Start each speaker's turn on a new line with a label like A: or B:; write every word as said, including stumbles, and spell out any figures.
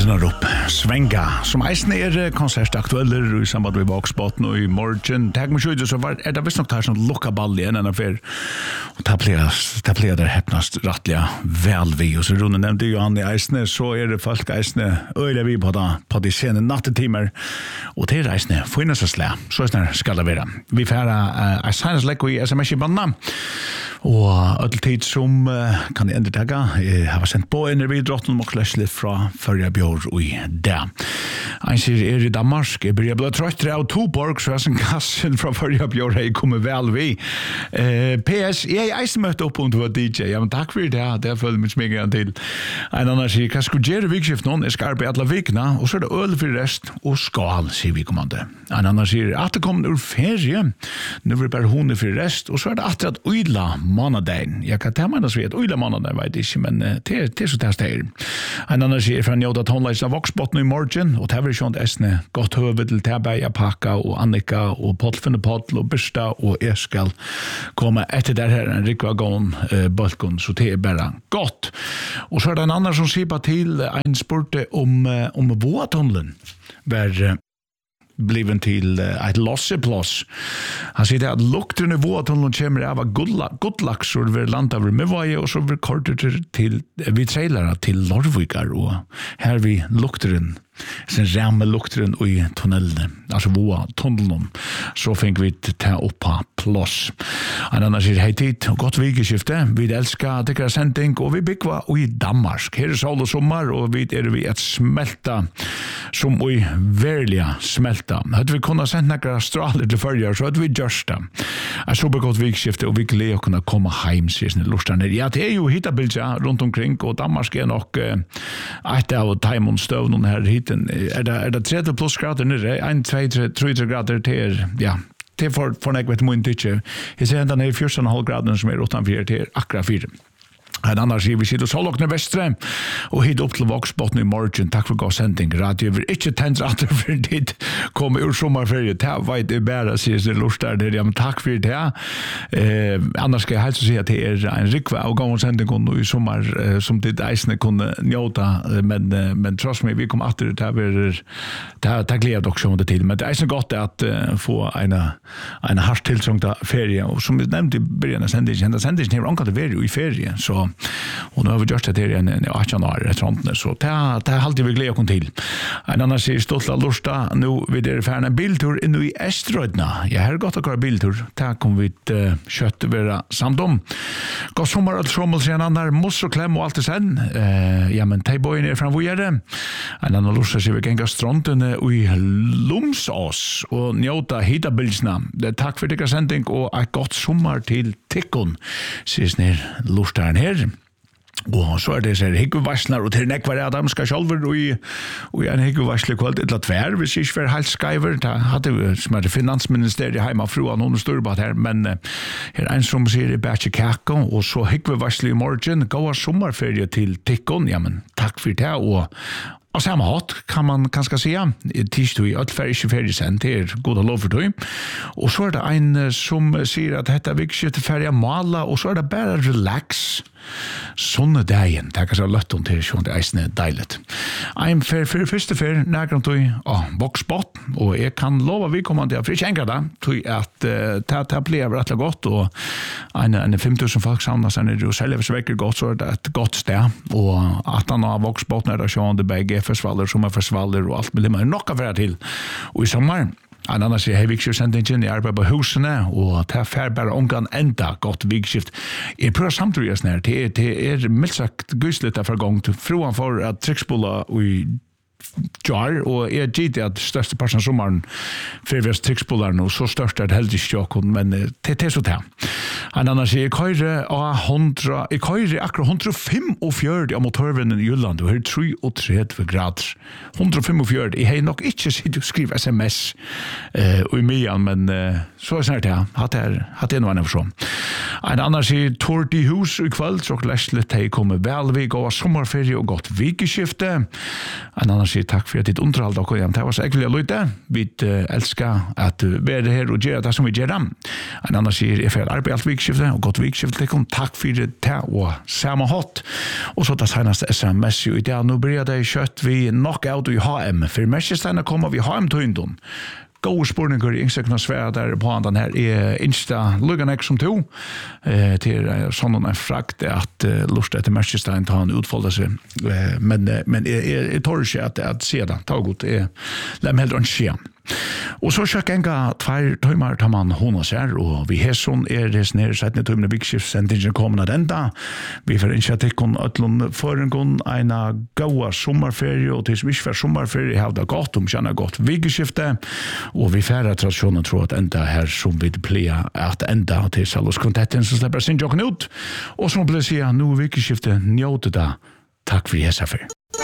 A: Glittrar upp, svänga. Som eisen är konsertaktueller i samband med Voxbotten och i morgen. Tag med sjudet så var är det visst nog tar som lucka ball i en annan affär. Och ta playas, ta playar där häpnast rättliga väl vi och så runden nämnde ju han i eisen så är det folk eisen öliga vi på där på de sena nattetimmar och till eisen finnas så slä. Så snart ska det vara. Vi färra uh, assigns like vi S M S i banna. Och alltid som uh, kan det ändra taga uh, har sent på en vid drottning och Leslie från förra björ i där. Jag ser er i Danmark, jag börjar bli trött av Tuborg så jag kassen från förra björ här kommer väl vi. Uh, P S, jag är eisen mött upp under D J. Ja, men tack för det. Det följer mig smyga till. En annan säger, kan skulle göra vikskift någon, jag ska arbeta alla veckorna och så är det öl för rest och skal, säger vi kommande. En annan säger, att det kommer ur ferie. Nu är det bara hon för rest och så är det att att öjla månaden. Jag kan ta mig att vet öjla månaden vet inte, men det är så det är. En annan säger, för att njöta tonlägsen av Voxbotten i morgen och det är sånt äsne gott huvud till Täberga, Paka och Annika och Pottfinn och Pottl och Byrsta och jag ska komma efter det här en rikva gång eh, balkon så det är bara gott. Och så är det en annan som sippar till en spurte om, om våtunneln var eh, bliven till uh, ett losseplås. Han säger att lukten i våtunneln kommer av godlaxor vid land över Mevaje och så vid kortet till, till vid trailera till Lorvikar och här vi lukten sen rämme lukten i tunneln alltså våa tunneln så fick vi ta upp på plås. En annan säger hej tid och gott vikeskifte. Vi älskar tycker sändning och vi byggva i Danmark. Här är sol och sommar och vi är vi att smälta som vi verkligen smälta. Hade vi kunnat sända några strålar till förr så hade vi gjort det. En super gott vikeskifte och vi glädjer kunna komma hem sen lustar ner. Ja, det är ju hitta bilder runt omkring och Danmark är nog ett av Taimon stövnen här hiten. Är det är det trettio plus grader nere, en två tre tre grader till ja. Det får för mig vet mun tycke. Jag ser ändå ner fjorton komma fem grader som är utanför till akra fyra. En annan sier vi sitter så lokne vestre og hit opp til Voxbotten i morgen. Takk for god sending. Radio vil ikke tendre at det for dit komme ur sommerferie. Det vet jeg bare, sier det lustar der. Ja, men takk for det. Eh, annars skal jeg helst si at det er en rikve av gammel sending i sommer eh, som ditt eisene kunne njota. Men, eh, men tross meg, vi kom atter det her. Det gleder jeg også om det til. Men det er eisene godt at uh, få en, en hardt tilsongta ferie. Og som vi nevnte i begynnelsen av sendingen, sendingen er omkring det være i ferie. Så och nu har vi gjort det här i en arton år ett så det det har alltid vi glädje kon till. En annan säger stolta lusta nu vid det färna biltur in i Eströdna. Jag har gått och köra biltur. Där kommer vi ett kött vara samdom. Gå sommar att sommar sen andra måste klämma och allt det sen. Eh ja men tejboyen är fram vidare. En annan lusta säger vi gänga stranden i Lumsås och njuta hita bildsna. Det tack för det sändning och ett gott sommar till Tikkon. Ses ner lustar här. Og så er det så hyggvarslar og til nekvar Adam skal sjálfur og i og en hyggvarsle kvalt et lat vær hvis ikke for helt skiver da hadde vi som er finansministeriet heima fruan hun storbat her men her en som sier i bætje kaka og så hyggvarsle i morgen gåa sommarferie til Tikkon ja men takk for det og Og samma hatt kan man kanskje säga. Tirsdag i alt ferie ferie sen til goda lov for tøy. Og så er det en som sier at dette vikskifte ferie mala og så er det bare relax. Sånne dagen. Det er kanskje løtt om til sånn det eisene deiligt. En fer for første fer nærkant tøy av Voxbot og jeg kan lova vi kommer til å fri kjenka da tøy at det uh, blir rettelig godt og en, en fem tusen folk samler seg ned og selv hvis det vekker godt så er det et godt sted og at han har Voxbot når det er sånn det begge försvaller som är försvaller och allt med det man nocka för till och i sommar en annan säger hej vikskift sendingen i arbeid på husene og det er fer bare omgang enda godt vikskift jeg prøver samtidig snær det er mildt sagt gusligt for gang til froan for at triksbola i jar og er gitt at største parten av sommaren fyrir triksbolaren og så størst er det heldig stjåkon men det er så det en annan sier jeg køyre av hundra jeg køyre akkurat hundra og femogfjørt av motorvennen i Jylland og her er tre og tredve grader hundra og femogfjørt jeg har nok ikke sitt og skriv sms uh, i myan men uh, så er snart ja hatt er, hatt er noe enn for så En annan sier Tord i hus i kveld, så glæslet hei kommer vel vi gå av sommerferie og godt vikeskifte. En annan sier takk for at ditt underhold dere igjen. Det var så ekkelig å lytte. Vi uh, elsker at uh, være her og gjøre det som vi gjør dem. En annan sier jeg får arbeid alt vikeskifte og godt vikeskifte. Takk for det og samme hot. Og så det seneste S M S i dag. Nå blir det kjøtt vi knockout i H M. For Merkesteina kommer vi H M-tøynden. Gode spurninger i Instagram svære der på den her er Insta luggen ek som to eh, til sånn en frakt at uh, lust etter Merkestein tar han utfolde seg eh, men, men jeg, jeg, jeg tar ikke at jeg ser det ta godt jeg lem heller ikke skje og så kjøk enga tvær tøymer tar man hona seg og vi hesson er det nere settene tøymene vikskiftssendingen kommer av enda vi får ikke at ikke øtlån forengon en gaua sommerferie og til som ikke for sommerferie har det godt om kjenner godt vikskifte og vi færre tradisjonen tror at enda her som vi pleier at enda til Salos Kvintetten som slipper sin jokken ut og som blir sier nå vikskifte njøte da takk for hesa for